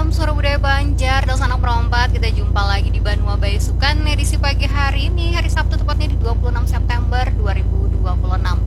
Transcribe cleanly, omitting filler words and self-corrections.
Suara Budaya Banjar, Dos Anak Perompak. Kita jumpa lagi di Banua Bayi Sukan edisi pagi hari ini, hari Sabtu tepatnya di 26 September 2026.